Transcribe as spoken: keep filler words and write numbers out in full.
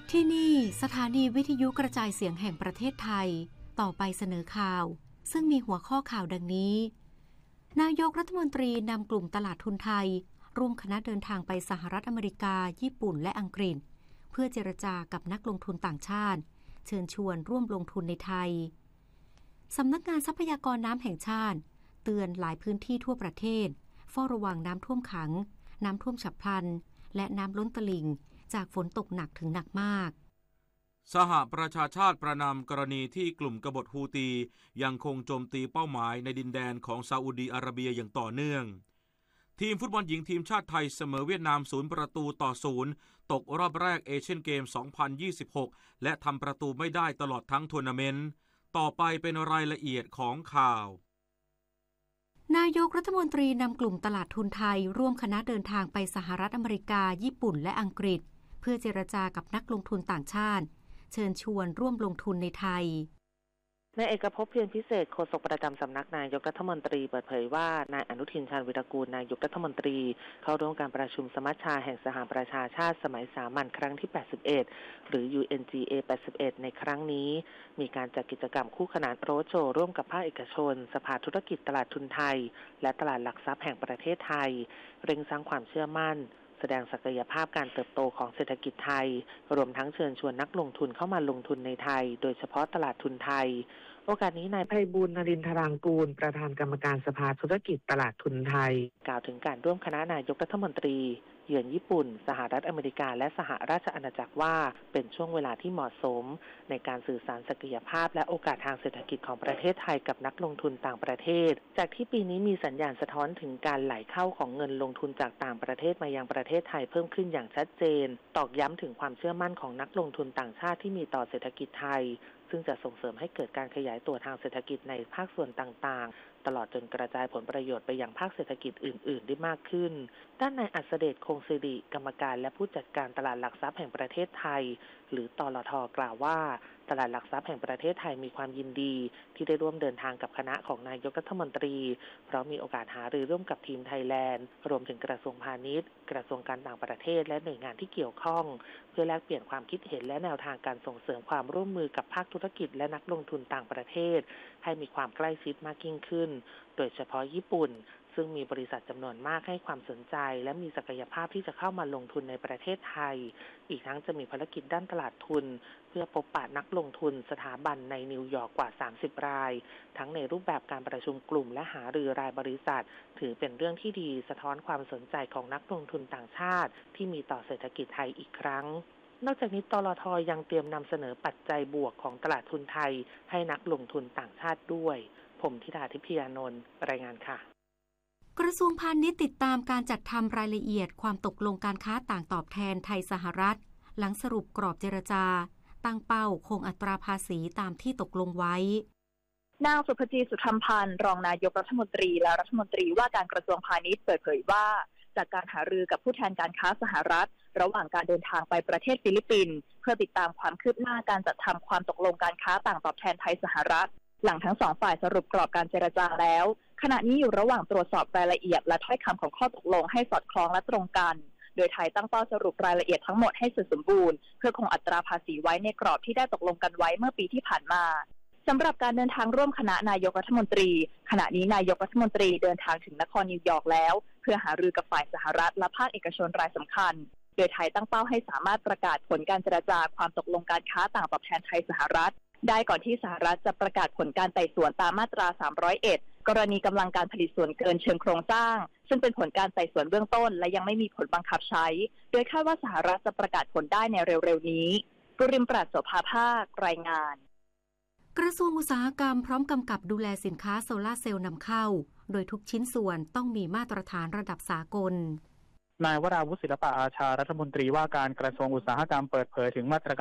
ที่นี่สถานีวิทยุกระจายเสียงแห่งประเทศไทยต่อไปเสนอข่าวซึ่งมีหัวข้อข่าวดังนี้นายกรัฐมนตรีนำกลุ่มตลาดทุนไทยร่วมคณะเดินทางไปสหรัฐอเมริกาญี่ปุ่นและอังกฤษเพื่อเจรจากับนักลงทุนต่างชาติเชิญชวนร่วมลงทุนในไทยสำนักงานทรัพยากรน้ำแห่งชาติเตือนหลายพื้นที่ทั่วประเทศเฝ้าระวังน้ำท่วมขังน้ำท่วมฉับพลันและน้ำล้นตลิ่งจากฝนตกหนักถึงหนักมากสหประชาชาติประนามกรณีที่กลุ่มกบฏฮูตียังคงโจมตีเป้าหมายในดินแดนของซาอุดีอาระเบียอย่างต่อเนื่องทีมฟุตบอลหญิงทีมชาติไทยเสมอเวียดนามศูนย์ประตูต่อศูนย์ตกรอบแรกเอเชียนเกมสองพันยี่สิบหกและทำประตูไม่ได้ตลอดทั้งทัวร์นาเมนต์ต่อไปเป็นรายละเอียดของข่าวนายกรัฐมนตรีนำกลุ่มตลาดทุนไทยร่วมคณะเดินทางไปสหรัฐอเมริกาญี่ปุ่นและอังกฤษเพื่อเจรจากับนักลงทุนต่างชาติเชิญชวนร่วมลงทุนในไทยนายเอกภพเพียรพิเศษโฆษกประจำสำนักนายกรัฐมนตรีเปิดเผยว่านายอนุทินชาญวิรากูลนายกรัฐมนตรีเข้าร่วมการประชุมสมัชชาแห่งสหประชาชาติสมัยสามัญครั้งที่แปดสิบเอ็ดหรือ ยู เอ็น จี เอ แปดสิบเอ็ดในครั้งนี้มีการจัดกิจกรรมคู่ขนานโรดโชว์ร่วมกับภาคเอกชนสภาธุรกิจตลาดทุนไทยและตลาดหลักทรัพย์แห่งประเทศไทยเร่งสร้างความเชื่อมั่นแสดงศักยภาพการเติบโตของเศรษฐกิจไทยรวมทั้งเชิญชวนนักลงทุนเข้ามาลงทุนในไทยโดยเฉพาะตลาดทุนไทยโอกาสนี้นายไพบูลย์ นรินทรางกูลประธานกรรมการสภาธุรกิจตลาดทุนไทยกล่าวถึงการร่วมคณะนายกรัฐมนตรีเยือนญี่ปุ่นสหรัฐอเมริกาและสหราชอาณาจักรว่าเป็นช่วงเวลาที่เหมาะสมในการสื่อสารศักยภาพและโอกาสทางเศรษฐกิจของประเทศไทยกับนักลงทุนต่างประเทศจากที่ปีนี้มีสัญญาณสะท้อนถึงการไหลเข้าของเงินลงทุนจากต่างประเทศมายังประเทศไทยเพิ่มขึ้นอย่างชัดเจนตอกย้ำถึงความเชื่อมั่นของนักลงทุนต่างชาติที่มีต่อเศรษฐกิจไทยซึ่งจะส่งเสริมให้เกิดการขยายตัวทางเศรษฐกิจในภาคส่วนต่างๆตลอดจนกระจายผลประโยชน์ไปยังภาคเศรษฐกิจอื่นๆได้มากขึ้นด้านนายอัศเดชคงสิริกรรมการและผู้จัดการตลาดหลักทรัพย์แห่งประเทศไทยหรือตลท.กล่าวว่าตลาดหลักทรัพย์แห่งประเทศไทยมีความยินดีที่ได้ร่วมเดินทางกับคณะของนายกรัฐมนตรีเพราะมีโอกาสหารือร่วมกับทีมไทยแลนด์รวมถึงกระทรวงพาณิชย์กระทรวงการต่างประเทศและหน่วยงานที่เกี่ยวข้องเพื่อแลกเปลี่ยนความคิดเห็นและแนวทางการส่งเสริมความร่วมมือกับภาคธุรกิจและนักลงทุนต่างประเทศให้มีความใกล้ชิดมากยิ่งขึ้นโดยเฉพาะญี่ปุ่นซึ่งมีบริษัทจำนวนมากให้ความสนใจและมีศักยภาพที่จะเข้ามาลงทุนในประเทศไทยอีกทั้งจะมีภารกิจด้านตลาดทุนเพื่อพบปะนักลงทุนสถาบันในนิวยอร์กกว่าสามสิบรายทั้งในรูปแบบการประชุมกลุ่มและหารือรายบริษัทถือเป็นเรื่องที่ดีสะท้อนความสนใจของนักลงทุนต่างชาติที่มีต่อเศรษฐกิจไทยอีกครั้งนอกจากนี้ตลท.ยังเตรียมนำเสนอปัจจัยบวกของตลาดทุนไทยให้นักลงทุนต่างชาติด้วยผมธิดาทิพยานนท์รายงานค่ะกระทรวงพาณิชย์ติดตามการจัดทำรายละเอียดความตกลงการค้าต่างตอบแทนไทยสหรัฐหลังสรุปกรอบเจรจาตั้งเป้าคงอัตราภาษีตามที่ตกลงไว้นางสุภจีสุธรรมพันธ์รองนายกรัฐมนตรีและรัฐมนตรีว่าการกระทรวงพาณิชย์เปิดเผยว่าจากการหารือกับผู้แทนการค้าสหรัฐระหว่างการเดินทางไปประเทศฟิลิปปินส์เพื่อติดตามความคืบหน้าการจัดทำความตกลงการค้าต่างตอบแทนไทยสหรัฐหลังทั้งสองฝ่ายสรุปกรอบการเจรจาแล้วขณะนี้อยู่ระหว่างตรวจสอบรายละเอียดและถ้อยคำของข้อตกลงให้สอดคล้องและตรงกันโดยไทยตั้งเป้าสรุปรายละเอียดทั้งหมดให้เสร็จสมบูรณ์เพื่อคงอัตราภาษีไว้ในกรอบที่ได้ตกลงกันไว้เมื่อปีที่ผ่านมาสำหรับการเดินทางร่วมคณะนายกรัฐมนตรีขณะนี้นายกรัฐมนตรีเดินทางถึงนครนิวยอร์กแล้วเพื่อหารือกับฝ่ายสหรัฐและภาคเอกชนรายสำคัญโดยไทยตั้งเป้าให้สามารถประกาศผลการเจรจาความตกลงการค้าต่างตอบแทนไทยสหรัฐได้ก่อนที่สหรัฐจะประกาศผลการไต่สวนตามมาตราสามร้อยเอ็ดกรณีกำลังการผลิตส่วนเกินเชิงโครงสร้างซึ่งเป็นผลการไต่สวนเบื้องต้นและยังไม่มีผลบังคับใช้โดยคาดว่าสหรัฐจะประกาศผลได้ในเร็วๆนี้กุริมปราศโสภาภาครายงานกระทรวงอุตสาหกรรมพร้อมกำกับดูแลสินค้าโซลาร์เซลล์นำเข้าโดยทุกชิ้นส่วนต้องมีมาตรฐานระดับสากลนายวราวุฒิศิลปะอาชารัฐมนตรีว่าการกระทรวงอุตสาหกรรมเปิดเผยถึงมาตรการ